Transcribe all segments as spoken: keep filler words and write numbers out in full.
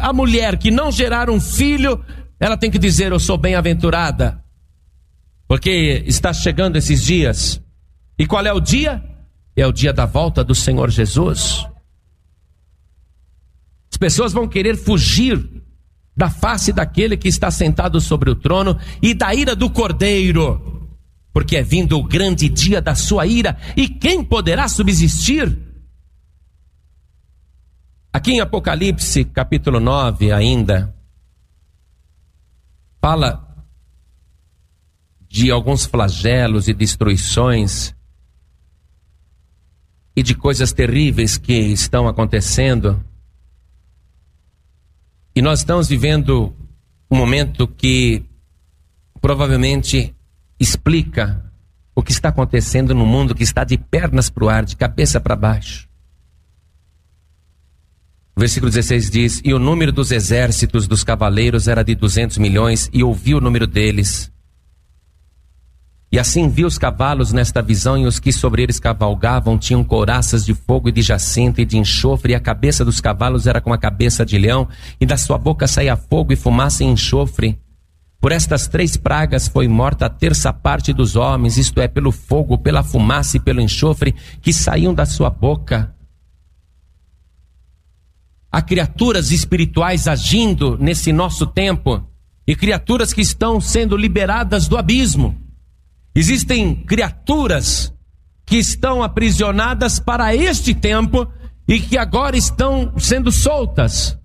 a mulher que não gerar um filho, ela tem que dizer: eu sou bem-aventurada, porque está chegando esses dias. E qual é o dia? É o dia da volta do Senhor Jesus. As pessoas vão querer fugir da face daquele que está sentado sobre o trono e da ira do Cordeiro, porque é vindo o grande dia da sua ira, e quem poderá subsistir? Aqui em Apocalipse, capítulo nove ainda, fala de alguns flagelos e destruições e de coisas terríveis que estão acontecendo. E nós estamos vivendo um momento que provavelmente explica o que está acontecendo no mundo que está de pernas para o ar, de cabeça para baixo. O versículo dezesseis diz: e o número dos exércitos dos cavaleiros era de duzentos milhões, e ouvi o número deles. E assim vi os cavalos nesta visão, e os que sobre eles cavalgavam tinham couraças de fogo e de jacinto e de enxofre, e a cabeça dos cavalos era como a cabeça de leão, e da sua boca saía fogo e fumaça e enxofre. Por estas três pragas foi morta a terça parte dos homens, isto é, pelo fogo, pela fumaça e pelo enxofre que saíam da sua boca. Há criaturas espirituais agindo nesse nosso tempo, e criaturas que estão sendo liberadas do abismo. Existem criaturas que estão aprisionadas para este tempo e que agora estão sendo soltas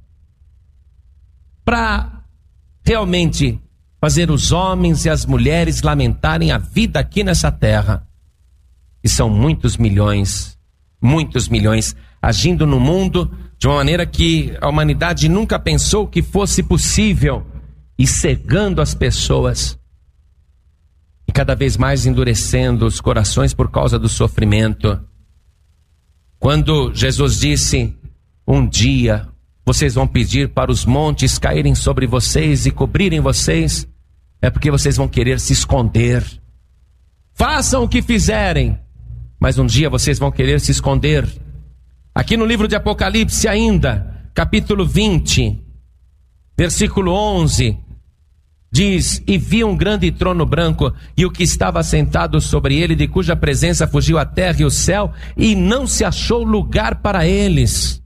para realmente fazer os homens e as mulheres lamentarem a vida aqui nessa terra. E são muitos milhões, muitos milhões agindo no mundo de uma maneira que a humanidade nunca pensou que fosse possível, e cegando as pessoas. E cada vez mais endurecendo os corações por causa do sofrimento. Quando Jesus disse: um dia vocês vão pedir para os montes caírem sobre vocês e cobrirem vocês, é porque vocês vão querer se esconder. Façam o que fizerem, mas um dia vocês vão querer se esconder. Aqui no livro de Apocalipse ainda, capítulo vinte, versículo onze, diz: e vi um grande trono branco, e o que estava sentado sobre ele, de cuja presença fugiu a terra e o céu, e não se achou lugar para eles.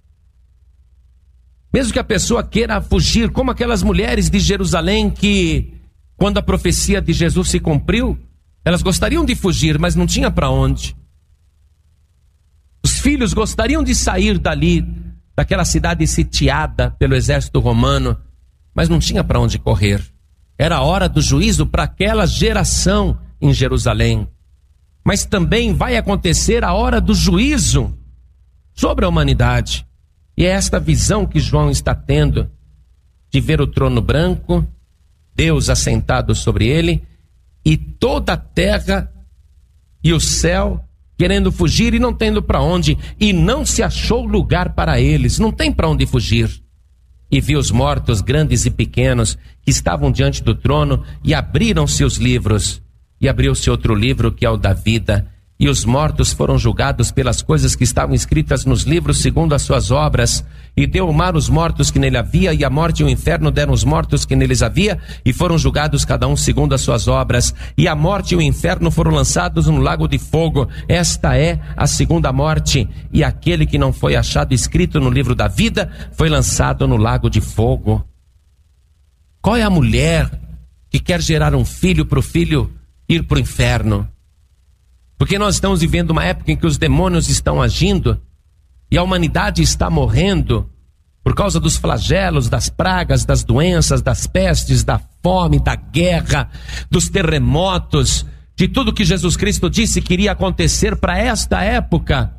Mesmo que a pessoa queira fugir, como aquelas mulheres de Jerusalém que, quando a profecia de Jesus se cumpriu, elas gostariam de fugir, mas não tinha para onde. Os filhos gostariam de sair dali, daquela cidade sitiada pelo exército romano, mas não tinha para onde correr. Era a hora do juízo para aquela geração em Jerusalém. Mas também vai acontecer a hora do juízo sobre a humanidade. E é esta visão que João está tendo, de ver o trono branco, Deus assentado sobre ele, e toda a terra e o céu querendo fugir e não tendo para onde, e não se achou lugar para eles, não tem para onde fugir. E vi os mortos, grandes e pequenos, que estavam diante do trono, e abriram-se os livros, e abriu-se outro livro, que é o da vida, e os mortos foram julgados pelas coisas que estavam escritas nos livros segundo as suas obras, e deu o mar os mortos que nele havia, e a morte e o inferno deram os mortos que neles havia, e foram julgados cada um segundo as suas obras, e a morte e o inferno foram lançados no lago de fogo. Esta é a segunda morte, e aquele que não foi achado escrito no livro da vida foi lançado no lago de fogo. Qual é a mulher que quer gerar um filho para o filho ir para o inferno? Porque nós estamos vivendo uma época em que os demônios estão agindo e a humanidade está morrendo por causa dos flagelos, das pragas, das doenças, das pestes, da fome, da guerra, dos terremotos, de tudo que Jesus Cristo disse que iria acontecer para esta época.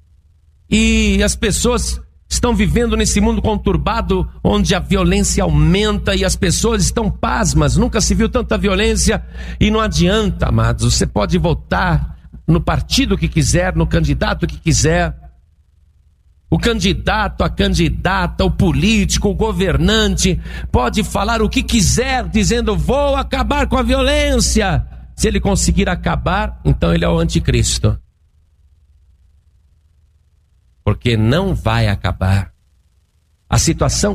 E as pessoas estão vivendo nesse mundo conturbado, onde a violência aumenta e as pessoas estão pasmas. Nunca se viu tanta violência e não adianta, amados. Você pode votar no partido que quiser, no candidato que quiser. O candidato, a candidata, o político, o governante pode falar o que quiser, dizendo: vou acabar com a violência. Se ele conseguir acabar, então ele é o anticristo. Porque não vai acabar. A situação